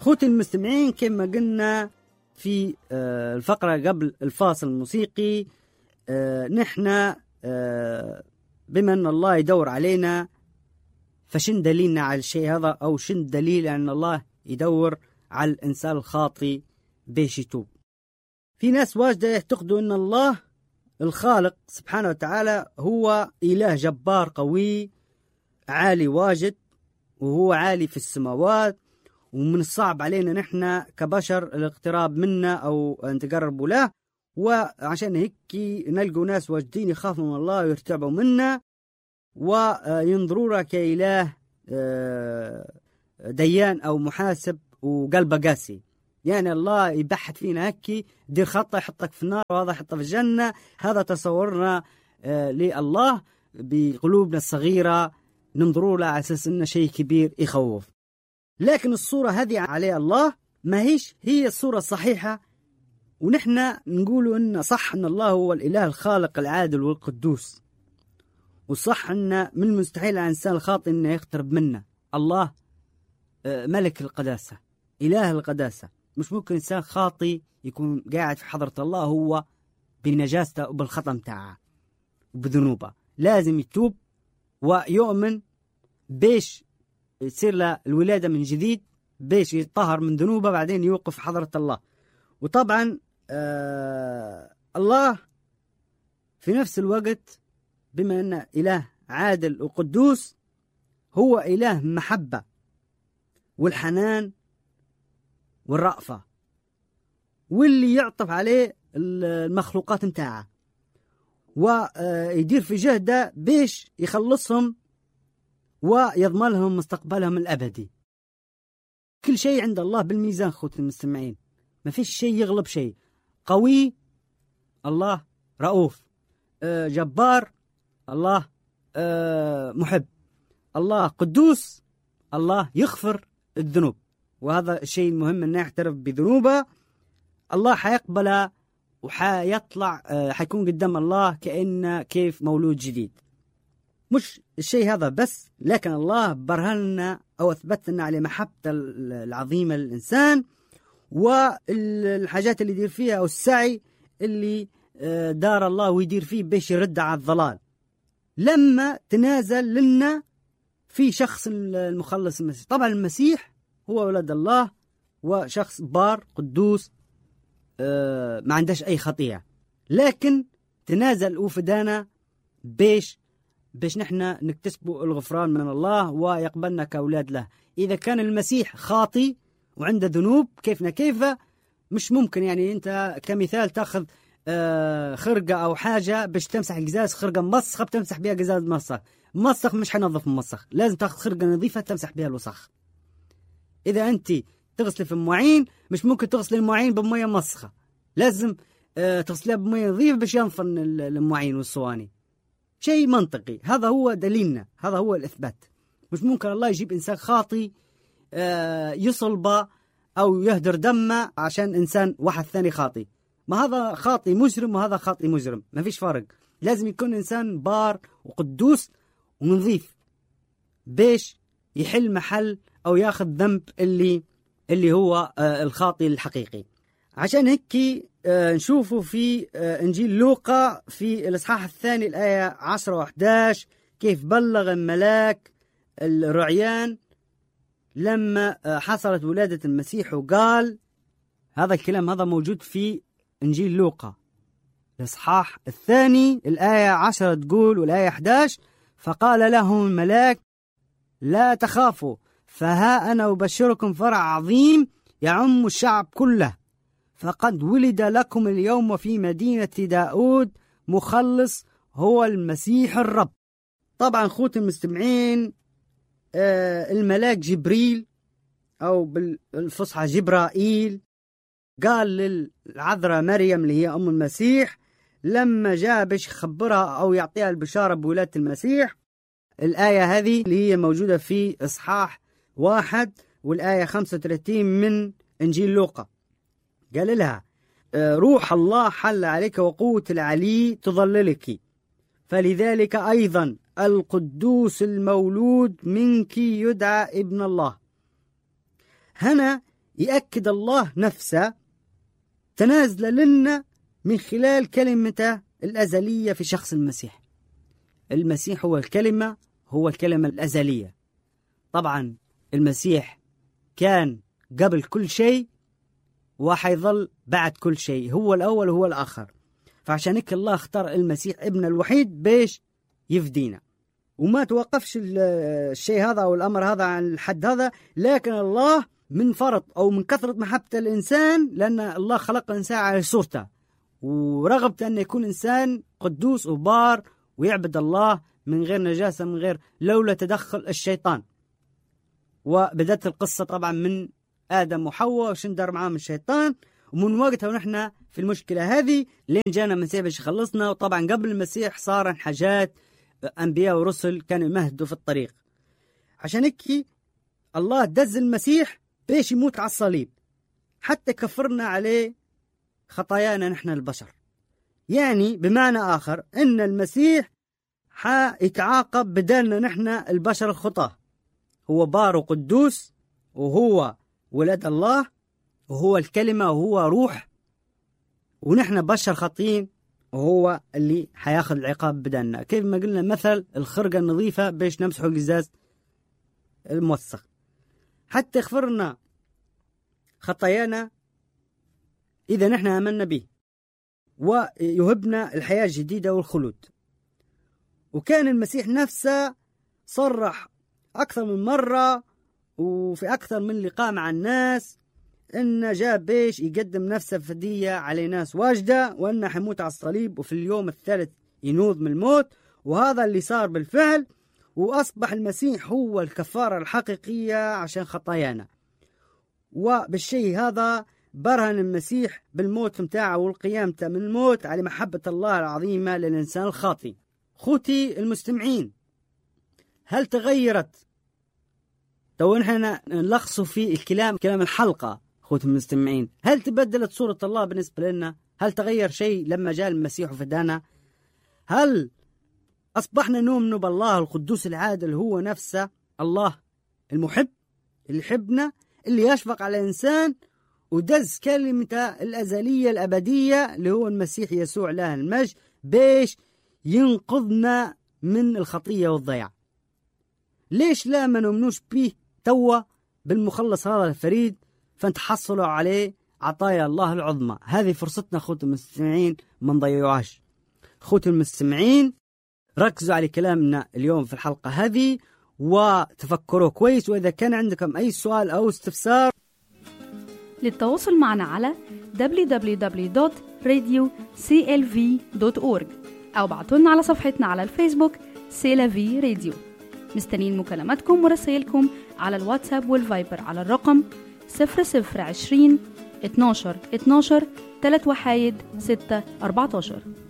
أخوتي المستمعين، كما قلنا في الفقرة قبل الفاصل الموسيقي، نحن بما أن الله يدور علينا، فشن دليلنا على الشيء هذا؟ أو شن دليل أن الله يدور على الإنسان الخاطئ بيش يتوب؟ في ناس واجدة يعتقدوا أن الله الخالق سبحانه وتعالى هو إله جبار قوي عالي واجد، وهو عالي في السماوات، ومن الصعب علينا نحن كبشر الاقتراب منه أو أن تقربوا له. وعشان هيك نلقوا ناس واجدين يخافوا من الله ويرتعبوا منه وينظروا له كإله ديان أو محاسب وقلبه قاسي. يعني الله يبحث فينا هكي، دير خطة يحطك في النار وهذا يحطه في الجنة. هذا تصورنا لله بقلوبنا الصغيرة، ننظروا له على أساس إنه شيء كبير يخوف. لكن الصورة هذه عليه الله ما هي الصورة الصحيحة، ونحن نقول إن صح إن الله هو الإله الخالق العادل والقدوس، وصح إن من المستحيل على الإنسان الخاطئ إنه يقترب منه. الله ملك القداسة، إله القداسة، مش ممكن إنسان خاطئ يكون قاعد في حضرة الله هو بنجاسته وبالخطأ متاعه وبذنوبه. لازم يتوب ويؤمن بيش يصير له الولادة من جديد، بيش يطهر من ذنوبه، بعدين يوقف في حضرة الله. وطبعا الله في نفس الوقت بما أنه إله عادل وقدوس، هو إله محبة والحنان والرأفة، واللي يعطف عليه المخلوقات متاعه ويدير في جهده بيش يخلصهم ويضمن لهم مستقبلهم الأبدي. كل شيء عند الله بالميزان خوتي المستمعين، ما فيش شيء يغلب شيء. قوي الله، رؤوف، جبار الله، محب الله، قدوس الله، يغفر الذنوب. وهذا الشيء المهم أن نعترف بذنوبه. الله حيقبلها وحيطلع حيكون قدام الله كأنه كيف مولود جديد. مش الشيء هذا بس، لكن الله برهننا أو أثبت لنا على محبته العظيمة للإنسان، والحاجات اللي يدير فيها أو السعي اللي دار الله ويدير فيه بيش يرد على الضلال، لما تنازل لنا في شخص المخلص المسيح. طبعا المسيح هو ولد الله وشخص بار قدوس ما عندهش أي خطيئة، لكن تنازل وفدانا بيش نحن نكتسبوا الغفران من الله ويقبلنا كأولاد له. إذا كان المسيح خاطي وعنده ذنوب كيفنا كيفه، مش ممكن يعني أنت كمثال تأخذ خرقة أو حاجة باش تمسح القزاز، خرقة مسخة بتمسح بها قزاز مسخ مش حنظف المسخ، لازم تأخذ خرقة نظيفة تمسح بها الوسخ. إذا أنت تغسل في المواعين مش ممكن تغسل المواعين بمية مسخة، لازم تغسلها بمية نظيفة باش ينفن المواعين والصواني. شيء منطقي، هذا هو دليلنا، هذا هو الإثبات. مش ممكن الله يجيب إنسان خاطي يصلبه أو يهدر دمه عشان إنسان واحد ثاني خاطي. ما هذا خاطي مجرم وهذا خاطي مجرم، ما فيش فرق. لازم يكون إنسان بار وقدوس ونظيف بيش يحل محل أو ياخذ ذنب اللي هو الخاطي الحقيقي. عشان هيك نشوفوا في إنجيل لوقا في الإصحاح الثاني الآية 10 و11 كيف بلغ الملاك الرعيان لما حصلت ولادة المسيح، وقال هذا الكلام هذا موجود في إنجيل لوقا الإصحاح الثاني الآية 10 تقول والآية 11: فقال لهم الملاك لا تخافوا، فها أنا أبشركم فرع عظيم يعم الشعب كله، فقد ولد لكم اليوم في مدينة داود مخلص هو المسيح الرب. طبعا خوتي المستمعين، الملاك جبريل أو بالفصحى جبرائيل قال للعذراء مريم اللي هي أم المسيح لما جاء باش يخبرها أو يعطيها البشارة بولادة المسيح. الآية هذه اللي هي موجودة في إصحاح 1 والآية 35 من إنجيل لوقا. قال لها روح الله حل عليك وقوة العلي تظللك، فلذلك أيضا القدوس المولود منك يدعى ابن الله. هنا يأكد الله نفسه تنازل لنا من خلال كلمته الأزلية في شخص المسيح. المسيح هو الكلمة الأزلية. طبعا المسيح كان قبل كل شيء وحيظل بعد كل شيء، هو الأول وهو الآخر. فعشان هيك الله اختار المسيح ابن الوحيد بيش يفدينا. وما توقفش الشيء هذا أو الأمر هذا عن الحد هذا، لكن الله من فرط أو من كثرة محبة الإنسان، لأن الله خلق الإنسان على صورته ورغبت أن يكون إنسان قدوس وبار ويعبد الله من غير نجاسة، من غير لولا تدخل الشيطان. وبدأت القصة طبعا من آدم وحواء وشندر معاهم الشيطان، ومن وقتها ونحن في المشكلة هذه لين جانا المسيح باش يخلصنا. وطبعا قبل المسيح صار حاجات أنبياء ورسل كانوا يمهدوا في الطريق. عشان هيك الله دز المسيح باش يموت على الصليب حتى كفرنا عليه خطايانا نحن البشر. يعني بمعنى آخر إن المسيح حيتعاقب بدلنا نحن البشر الخطاة. هو بار وقدوس وهو ولد الله وهو الكلمة وهو روح، ونحن بشر خاطئين وهو اللي حياخذ العقاب بدلنا. كيف ما قلنا مثل الخرقة النظيفة باش نمسحوا القزاز الموسخ حتى يغفرنا خطايانا إذا نحن آمنا به ويهبنا الحياة الجديدة والخلود. وكان المسيح نفسه صرح أكثر من مرة وفي أكثر من لقاء مع الناس إن جاء بيش يقدم نفسه فدية على ناس واجدة، وإنه حيموت على الصليب وفي اليوم الثالث ينوض من الموت. وهذا اللي صار بالفعل، وأصبح المسيح هو الكفارة الحقيقية عشان خطايانا. وبالشيء هذا برهن المسيح بالموت متاعه والقيامته من الموت على محبة الله العظيمة للإنسان الخاطئ. خوتي المستمعين، هل تغيرت؟ تو نحن نلخصوا في كلام الحلقة خوتي المستمعين، هل تبدلت صورة الله بالنسبة لنا؟ هل تغير شيء لما جاء المسيح وفدانا؟ هل أصبحنا نؤمن بالله القدوس العادل هو نفسه الله المحب اللي يحبنا، اللي يشفق على الإنسان ودز كلمته الأزلية الأبدية اللي هو المسيح يسوع له المجد بيش ينقذنا من الخطية والضياع؟ ليش لا ما نؤمنوش به توا بالمخلص هذا الفريد فنتحصلوا عليه عطايا الله العظمى؟ هذه فرصتنا خوتي المستمعين، ما نضيعوهاش. خوتي المستمعين، ركزوا على كلامنا اليوم في الحلقة هذه وتفكروا كويس، وإذا كان عندكم أي سؤال أو استفسار للتواصل معنا على www.radioclv.org أو بعتولنا على صفحتنا على الفيسبوك سيلافي راديو. مستنين مكالماتكم ورسائلكم على الواتساب والفايبر على الرقم 0020 12 12 3 وحايد 6 14.